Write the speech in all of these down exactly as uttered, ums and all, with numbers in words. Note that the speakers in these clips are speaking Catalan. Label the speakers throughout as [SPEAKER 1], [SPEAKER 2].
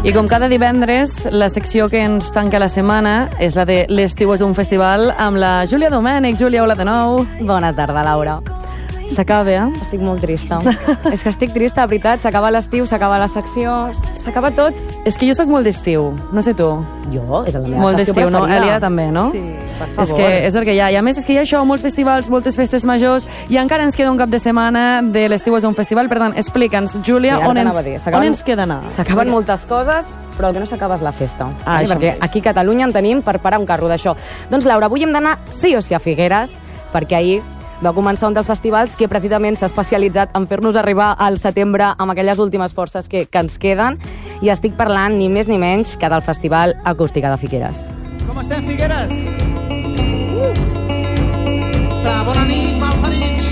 [SPEAKER 1] I com cada divendres, la secció que ens tanca la setmana és la de L'estiu és un festival amb la Júlia Domènech. Júlia, hola de nou.
[SPEAKER 2] Bona tarda, Laura.
[SPEAKER 1] S'acaba, eh?
[SPEAKER 2] Estic molt trista. És que estic trista, de veritat. S'acaba l'estiu, s'acaba la secció, s'acaba tot.
[SPEAKER 1] És que jo sóc molt d'estiu, no sé tu.
[SPEAKER 2] Jo? És la meva
[SPEAKER 1] molt
[SPEAKER 2] estació
[SPEAKER 1] d'estiu, no?
[SPEAKER 2] preferida.
[SPEAKER 1] Elia també, no?
[SPEAKER 2] Sí, per favor.
[SPEAKER 1] És que és el que hi ha. I a més és que hi ha això, molts festivals, moltes festes majors, i encara ens queda un cap de setmana de l'estiu és un festival. Per tant, explica'ns, Júlia,
[SPEAKER 2] Sí,
[SPEAKER 1] on, ens, on ens queda anar?
[SPEAKER 2] S'acaben moltes coses, però el que no s'acaba és la festa.
[SPEAKER 1] Ah,
[SPEAKER 2] eh? Perquè aquí a Catalunya en tenim per parar un carro d'això. Doncs, Laura, avui hem d'anar sí o sí a Figueres, perquè ahir va començar un dels festivals que precisament s'ha especialitzat en fer-nos arribar al setembre amb aquelles últimes forces que, que ens queden, i estic parlant ni més ni menys que del Festival Acústica de Figueres.
[SPEAKER 3] Com estem, Figueres? Uh! Bona nit, malparits!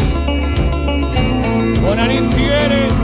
[SPEAKER 3] Bona nit, Figueres!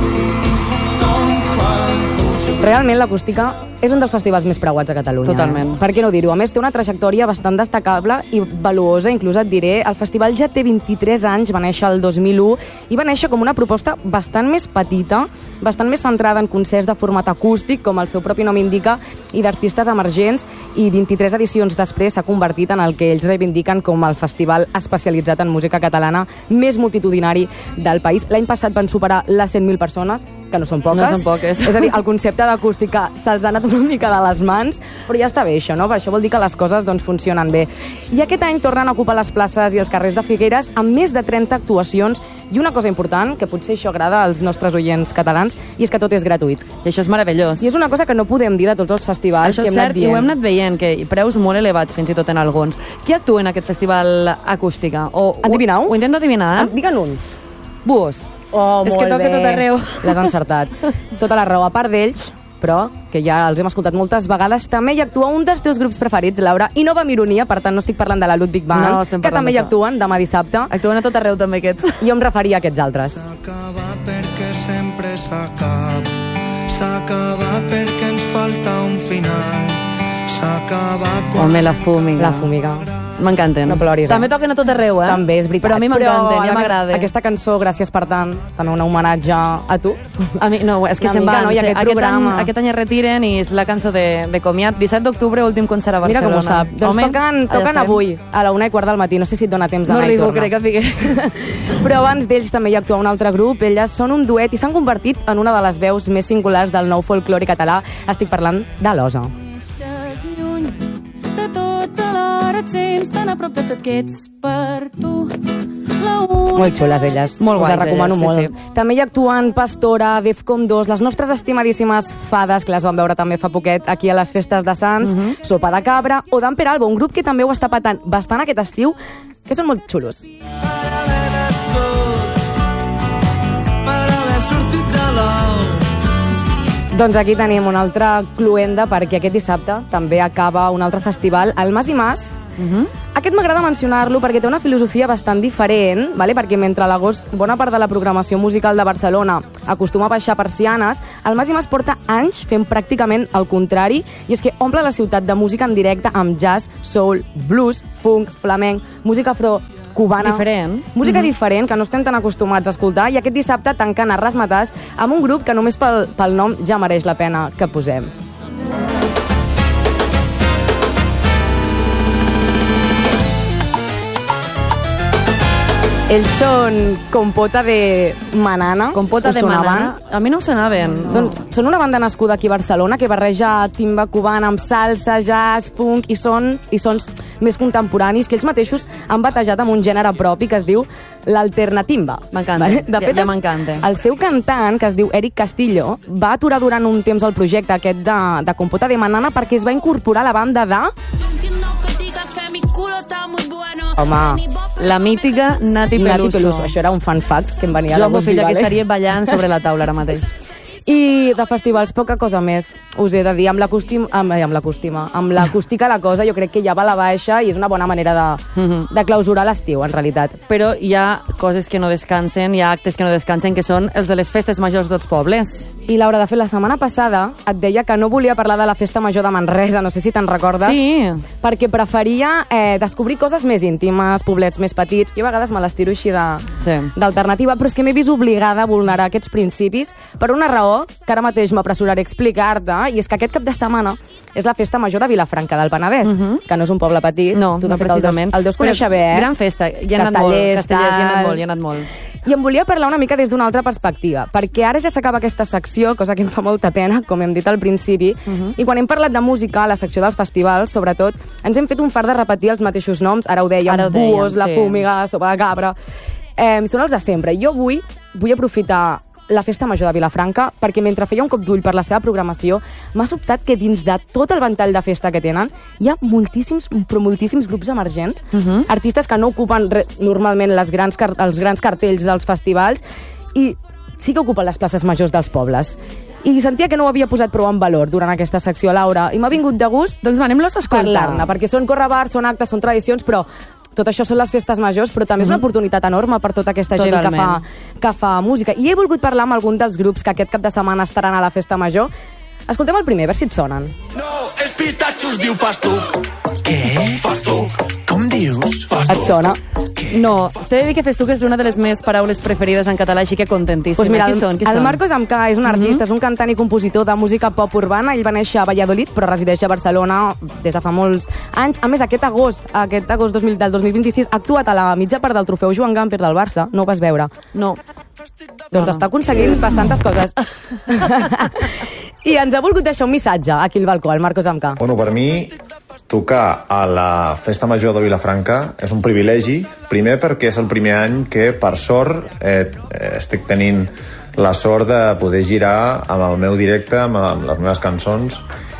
[SPEAKER 2] Realment l'Acústica és un dels festivals més preuats a Catalunya.
[SPEAKER 1] Totalment.
[SPEAKER 2] Eh? Per què no dir-ho? A més, té una trajectòria bastant destacable i valuosa, inclús et diré. El festival ja té vint-i-tres anys, va néixer el dos mil u, i va néixer com una proposta bastant més petita, bastant més centrada en concerts de format acústic, com el seu propi nom indica, i d'artistes emergents, i vint-i-tres edicions després s'ha convertit en el que ells reivindiquen com el festival especialitzat en música catalana més multitudinari del país. L'any passat van superar les cent mil persones, que no són poques.
[SPEAKER 1] No són poques.
[SPEAKER 2] És a dir, el concepte d'acústica se'ls ha anat una mica de les mans, però ja està bé això, no? Per això vol dir que les coses doncs, funcionen bé. I aquest any tornen a ocupar les places i els carrers de Figueres amb més de trenta actuacions, i una cosa important, que potser això agrada als nostres oients catalans, i és que tot és gratuït.
[SPEAKER 1] I això és meravellós.
[SPEAKER 2] I és una cosa que no podem dir de tots els festivals
[SPEAKER 1] això
[SPEAKER 2] que hem
[SPEAKER 1] és
[SPEAKER 2] anat
[SPEAKER 1] cert,
[SPEAKER 2] dient.
[SPEAKER 1] i ho hem anat veient, que preus molt elevats fins i tot en alguns. Qui actua en aquest festival Acústica? O,
[SPEAKER 2] Endivineu?
[SPEAKER 1] Ho, ho intento adivinar, eh?
[SPEAKER 2] Digue'n un.
[SPEAKER 1] Búhos.
[SPEAKER 2] Oh,
[SPEAKER 1] és
[SPEAKER 2] molt
[SPEAKER 1] que toca
[SPEAKER 2] bé.
[SPEAKER 1] tot arreu.
[SPEAKER 2] L'has encertat. Tota la raó. A part d'ells, però, que ja els hem escoltat moltes vegades, també hi actua un dels teus grups preferits, Laura, i no va amb ironia, per tant no estic parlant de la Ludwig Band,
[SPEAKER 1] no,
[SPEAKER 2] que també hi actuen demà dissabte.
[SPEAKER 1] Actuen a tot arreu també aquests.
[SPEAKER 2] I jo em referia a aquests altres.
[SPEAKER 4] S'ha acabat perquè sempre s'acaba. S'ha acabat perquè ens falta un final. S'ha acabat quan...
[SPEAKER 1] Home, la fúmiga.
[SPEAKER 2] La fúmiga.
[SPEAKER 1] M'encanten.
[SPEAKER 2] No ploris, eh?
[SPEAKER 1] També toquen a tot arreu, eh?
[SPEAKER 2] També, és veritat.
[SPEAKER 1] Però a mi m'encanten, ja m'agrada.
[SPEAKER 2] Aquesta cançó, gràcies per tant, també un homenatge a tu.
[SPEAKER 1] A mi, no, és que
[SPEAKER 2] Una
[SPEAKER 1] se'n
[SPEAKER 2] mica,
[SPEAKER 1] van.
[SPEAKER 2] no? I aquest
[SPEAKER 1] aquest,
[SPEAKER 2] programa.
[SPEAKER 1] any, aquest any es retiren i és la cançó de, de comiat. disset d'octubre, últim concert a
[SPEAKER 2] Mira
[SPEAKER 1] Barcelona.
[SPEAKER 2] com ho sap. Doncs
[SPEAKER 1] Home,
[SPEAKER 2] toquen,
[SPEAKER 1] allà
[SPEAKER 2] toquen
[SPEAKER 1] estem.
[SPEAKER 2] avui, a la una i quart del matí. No sé si et dona temps
[SPEAKER 1] No
[SPEAKER 2] d'anar i
[SPEAKER 1] arribo,
[SPEAKER 2] tornar.
[SPEAKER 1] crec, a Figueres.
[SPEAKER 2] Però abans d'ells també hi actua un altre grup. Elles són un duet i s'han convertit en una de les veus més singulars del nou folklore català. Estic parlant de l'Osa.
[SPEAKER 5] Lluny de tot alhora et sents tan a prop de tot que ets per tu.
[SPEAKER 2] Molt xules elles.
[SPEAKER 1] Molt guais,
[SPEAKER 2] les recomano
[SPEAKER 1] elles, sí,
[SPEAKER 2] molt.
[SPEAKER 1] sí.
[SPEAKER 2] També hi actuen Pastora, Defcon dos, les nostres estimadíssimes fades, que les vam veure també fa poquet aquí a les festes de Sants,
[SPEAKER 1] Mhm.
[SPEAKER 2] Sopa de Cabra o Dan Peralbo, un grup que també ho està patant bastant aquest estiu, que són molt xulos.
[SPEAKER 4] Per haver nascut, per haver sortit de l'ou.
[SPEAKER 2] Doncs aquí tenim una altra cluenda, perquè aquest dissabte també acaba un altre festival, el Mas i Mas.
[SPEAKER 1] Mhm.
[SPEAKER 2] Aquest m'agrada mencionar-lo perquè té una filosofia bastant diferent, vale? Perquè mentre a l'agost bona part de la programació musical de Barcelona acostuma a baixar persianes, el Mas i Mas porta anys fent pràcticament el contrari, i és que omple la ciutat de música en directe amb jazz, soul, blues, funk, flamenc, música afro cubana.
[SPEAKER 1] Diferent.
[SPEAKER 2] Música mm-hmm. diferent, que no estem tan acostumats a escoltar, i aquest dissabte tanquen a Rasmatàs amb un grup que només pel, pel nom ja mereix la pena que posem. Ells són Compota de Manana.
[SPEAKER 1] Compota
[SPEAKER 2] Us
[SPEAKER 1] de
[SPEAKER 2] sonaven?
[SPEAKER 1] Manana. A mi no em sonaven. No.
[SPEAKER 2] Doncs són una banda nascuda aquí a Barcelona que barreja timba cubana amb salsa, jazz, funk i sons, i sons més contemporanis que ells mateixos han batejat amb un gènere propi que es diu l'alternatimba.
[SPEAKER 1] M'encanta,
[SPEAKER 2] Vale? De
[SPEAKER 1] ja-
[SPEAKER 2] fet,
[SPEAKER 1] ja
[SPEAKER 2] el-
[SPEAKER 1] m'encanta.
[SPEAKER 2] El seu cantant, que es diu Eric Castillo, va aturar durant un temps el projecte aquest de, de Compota de Manana perquè es va incorporar a la banda de... Home,
[SPEAKER 1] La mítica Nati Peluso.
[SPEAKER 2] Nati Peluso. Això era un fan fact que em venia
[SPEAKER 1] Jo
[SPEAKER 2] de
[SPEAKER 1] amb
[SPEAKER 2] gust
[SPEAKER 1] filla
[SPEAKER 2] dir,
[SPEAKER 1] que
[SPEAKER 2] vale?
[SPEAKER 1] estaria ballant sobre la taula ara mateix.
[SPEAKER 2] I de festivals, poca cosa més, us he de dir. Amb l'acústima, amb, amb l'acústima, amb l'acústica la cosa jo crec que ja va a la baixa i és una bona manera de,
[SPEAKER 1] Mhm.
[SPEAKER 2] de clausurar l'estiu, en realitat.
[SPEAKER 1] Però hi ha coses que no descansen, hi ha actes que no descansen, que són els de les festes majors dels pobles.
[SPEAKER 2] I Laura, de fet, la setmana passada et deia que no volia parlar de la festa major de Manresa, no sé si te'n recordes.
[SPEAKER 1] Sí.
[SPEAKER 2] Perquè preferia eh, descobrir coses més íntimes, poblets més petits. Jo a vegades me les tiro així de-
[SPEAKER 1] Sí.
[SPEAKER 2] d'alternativa, però és que m'he vist obligada a vulnerar aquests principis per una raó però, que ara mateix m'apressuraré a explicar-te, i és que aquest cap de setmana és la festa major de Vilafranca del Penedès,
[SPEAKER 1] Uh-huh.
[SPEAKER 2] que no és un poble petit.
[SPEAKER 1] No,
[SPEAKER 2] Tu,
[SPEAKER 1] no
[SPEAKER 2] de fet, el deus-
[SPEAKER 1] precisament.
[SPEAKER 2] El deus conèixer
[SPEAKER 1] Però
[SPEAKER 2] bé, eh?
[SPEAKER 1] Gran festa, hi ha anat molt.
[SPEAKER 2] Castellers,
[SPEAKER 1] Castellers, hi ha anat
[SPEAKER 2] tal.
[SPEAKER 1] molt, hi ha anat molt.
[SPEAKER 2] I em volia parlar una mica des d'una altra perspectiva, perquè ara ja s'acaba aquesta secció, cosa que em fa molta pena, com hem dit al principi, uh-huh. i quan hem parlat de música, a la secció dels festivals, sobretot, ens hem fet un far de repetir els mateixos noms, ara ho dèiem,
[SPEAKER 1] Ara ho dèiem,
[SPEAKER 2] Buos, La
[SPEAKER 1] sí.
[SPEAKER 2] Fúmiga, Sopa de Cabra... Eh, són els de sempre. Jo avui vull aprofitar la Festa Major de Vilafranca perquè mentre feia un cop d'ull per la seva programació m'ha sobtat que dins de tot el ventall de festa que tenen hi ha moltíssims, però moltíssims grups emergents,
[SPEAKER 1] Uh-huh.
[SPEAKER 2] artistes que no ocupen re, normalment les grans, car- els grans cartells dels festivals i sí que ocupen les places majors dels pobles. I sentia que no ho havia posat prou en valor durant aquesta secció, Laura, i m'ha vingut de gust
[SPEAKER 1] Doncs va, anem-los a escoltar.
[SPEAKER 2] parlar-ne, perquè són correbars, són actes, són tradicions, però tot això són les festes majors, però també és una oportunitat enorme per tota aquesta gent que fa, que fa música. I he volgut parlar amb algun dels grups que aquest cap de setmana estaran a la festa major. Escoltem el primer, a veure si et sonen.
[SPEAKER 6] No, és pistatxos, diu Festuc. Què? Festuc. Com dius? Festuc.
[SPEAKER 2] Et sona?
[SPEAKER 1] No, t'he de dir que Festuc és una de les meves paraules preferides en català, així que contentíssima.
[SPEAKER 2] Pues mira,
[SPEAKER 1] qui són? Qui
[SPEAKER 2] el
[SPEAKER 1] són?
[SPEAKER 2] Marcos Amca és un artista, és un cantant i compositor de música pop urbana. Ell va néixer a Valladolid, però resideix a Barcelona des de fa molts anys. A més, aquest agost, aquest agost dos mil, del dos mil vint-i-sis, ha actuat a la mitja part del trofeu Joan Gamper del Barça. No ho vas veure?
[SPEAKER 1] No.
[SPEAKER 2] Doncs
[SPEAKER 1] No.
[SPEAKER 2] està aconseguint bastantes coses. I ens ha volgut deixar un missatge aquí al balcó, el Marcos Amca.
[SPEAKER 7] Bueno, per mi, tocar a la Festa Major de Vilafranca és un privilegi, primer perquè és el primer any que, per sort, eh, estic tenint la sort de poder girar amb el meu directe, amb, amb les meves cançons,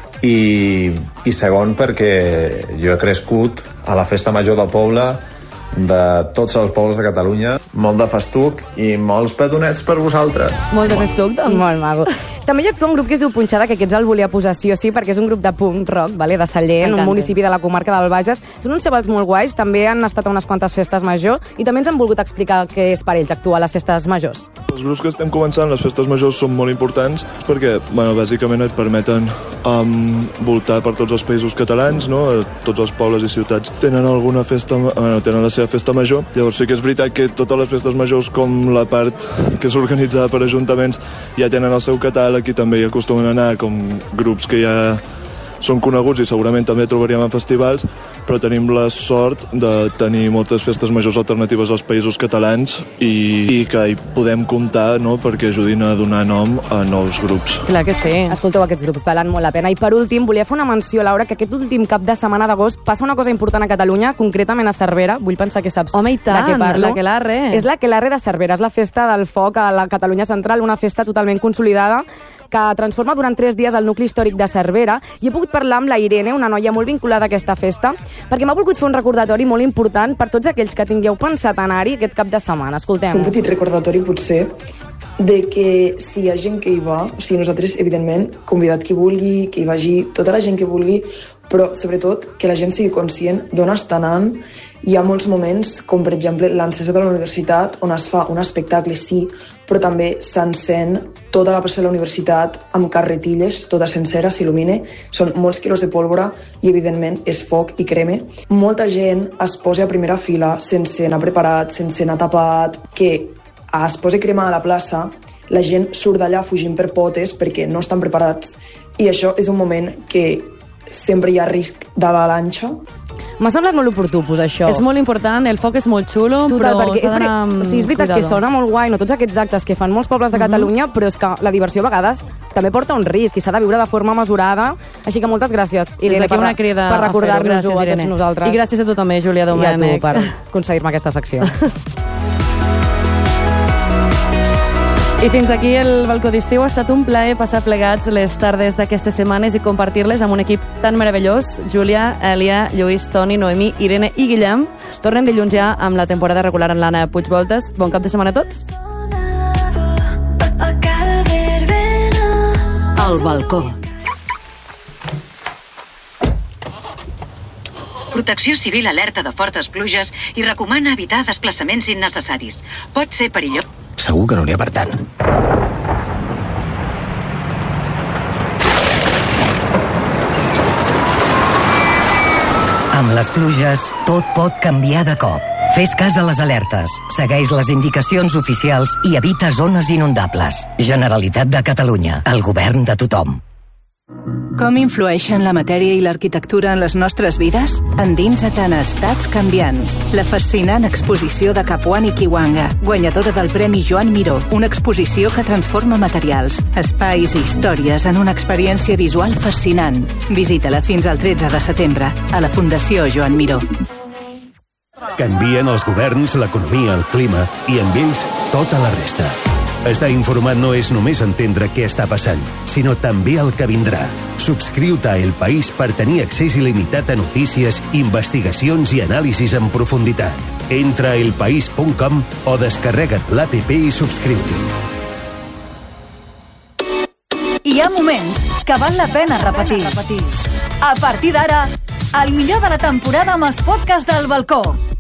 [SPEAKER 7] i, i segon perquè jo he crescut a la Festa Major del poble, de tots els pobles de Catalunya, molt de festuc i molts petonets per vosaltres.
[SPEAKER 1] Molt de Festuc, doncs.
[SPEAKER 2] Molt maco. També hi actua un grup que es diu Punxada, que aquests el volia posar sí o sí, perquè és un grup de punk rock, vale, de Sallent, un
[SPEAKER 1] M'encanta.
[SPEAKER 2] municipi de la comarca del Bages. Són uns xavals molt guais, també han estat a unes quantes festes major i també ens han volgut explicar què és per ells actuar a les festes majors.
[SPEAKER 8] Els grups que estem començant, les festes majors, són molt importants perquè, bueno, bàsicament et permeten um, voltar per tots els països catalans, no? Tots els pobles i ciutats tenen alguna festa, bueno, tenen la seva festa major. Llavors sí que és veritat que totes les festes majors, com la part que és organitzada per ajuntaments, ja tenen el seu catàleg i també hi acostumen a anar com grups que ja són coneguts i segurament també trobaríem en festivals, però tenim la sort de tenir moltes festes majors alternatives als països catalans i, i que hi podem comptar, no?, perquè ajudin a donar nom a nous grups.
[SPEAKER 1] Clar que sí.
[SPEAKER 2] Escolteu, aquests grups valen molt la pena. I per últim, volia fer una menció, Laura, que aquest últim cap de setmana d'agost passa una cosa important a Catalunya, concretament a Cervera. Vull pensar que saps
[SPEAKER 1] Home, i tant,
[SPEAKER 2] de què parlo.
[SPEAKER 1] l'Aquelarre.
[SPEAKER 2] És l'Aquelarre de Cervera, és la festa del foc a la Catalunya Central, una festa totalment consolidada que transforma durant tres dies el nucli històric de Cervera, i he pogut parlar amb la Irene, una noia molt vinculada a aquesta festa, perquè m'ha volgut fer un recordatori molt important per tots aquells que tingueu pensat anar-hi aquest cap de setmana. Escoltem.
[SPEAKER 9] Un petit recordatori, potser, de que si hi ha gent que hi va, o sigui, nosaltres, evidentment, convidat qui vulgui, que hi vagi, tota la gent que vulgui, però, sobretot, que la gent sigui conscient d'on està anant. Hi ha molts moments, com per exemple l'encesa de la universitat, on es fa un espectacle, sí, però també s'encén tota la plaça de la universitat amb carretilles, tota sencera, s'il·lumina. Són molts quilos de pólvora i, evidentment, és foc i crema. Molta gent es posa a primera fila sense anar preparat, sense anar tapat, que es posa crema a la plaça, la gent surt d'allà fugint per potes perquè no estan preparats, i això és un moment que sempre hi ha risc d'avalanxa.
[SPEAKER 2] M'ha semblat molt oportú posar això.
[SPEAKER 1] És molt important, el foc és molt xulo,
[SPEAKER 2] Total,
[SPEAKER 1] però
[SPEAKER 2] perquè
[SPEAKER 1] s'ha
[SPEAKER 2] és,
[SPEAKER 1] d'anar
[SPEAKER 2] veri-
[SPEAKER 1] amb
[SPEAKER 2] o sigui, és veritat
[SPEAKER 1] cuidado.
[SPEAKER 2] que sona molt guai, no tots aquests actes que fan molts pobles de Catalunya, però és que la diversió a vegades també porta un risc i s'ha de viure de forma mesurada. Així que moltes gràcies,
[SPEAKER 1] Des
[SPEAKER 2] Irene,
[SPEAKER 1] d'aquí
[SPEAKER 2] per,
[SPEAKER 1] una crida
[SPEAKER 2] per
[SPEAKER 1] a fer-ho.
[SPEAKER 2] recordar-nos-ho
[SPEAKER 1] Gràcies,
[SPEAKER 2] a
[SPEAKER 1] Irene.
[SPEAKER 2] tots nosaltres.
[SPEAKER 1] I gràcies a tu també, Júlia
[SPEAKER 2] I a
[SPEAKER 1] Domènech.
[SPEAKER 2] tu per concedir-me aquesta secció.
[SPEAKER 1] I fins aquí el balcó d'estiu. Ha estat un plaer passar plegats les tardes d'aquestes setmanes i compartir-les amb un equip tan meravellós. Júlia, Èlia, Lluís, Toni, Noemí, Irene i Guillem. Tornem dilluns ja amb la temporada regular amb l'Anna Puigvoltes. Bon cap de setmana a tots.
[SPEAKER 10] El balcó.
[SPEAKER 11] Protecció Civil alerta de fortes pluges i recomana evitar desplaçaments innecessaris. Pot ser perillós.
[SPEAKER 6] Segur que no n'hi ha per tant.
[SPEAKER 10] Amb les pluges, tot pot canviar de cop. Fes cas a les alertes, segueix les indicacions oficials i evita zones inundables. Generalitat de Catalunya, el govern de tothom.
[SPEAKER 12] Com influeixen la matèria i l'arquitectura en les nostres vides? Endinsa't en Estats canviants, la fascinant exposició de Capuani Kiwanga, guanyadora del Premi Joan Miró, una exposició que transforma materials, espais i històries en una experiència visual fascinant. Visita-la fins al tretze de setembre a la Fundació Joan Miró.
[SPEAKER 13] Canvien els governs, l'economia, el clima i amb ells tota la resta. Estar informat no és només entendre què està passant, sinó també el que vindrà. Subscriu-te a El País per tenir accés il·limitat a notícies, investigacions i anàlisis en profunditat. Entra a elpaís punt com o descarrega't l'app i subscriu-t'hi.
[SPEAKER 14] Hi ha moments que val la pena repetir. A partir d'ara, el millor de la temporada amb els podcasts del balcó.